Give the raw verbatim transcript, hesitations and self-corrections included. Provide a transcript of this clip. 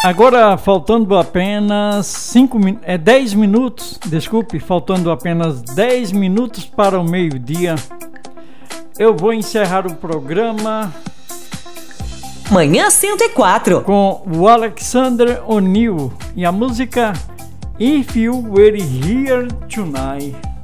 Agora, faltando apenas cinco, é, dez minutos, desculpe, faltando apenas dez minutos para o meio-dia, eu vou encerrar o programa Manhã cento e quatro com o Alexander O'Neal e a música If You Were Here Tonight.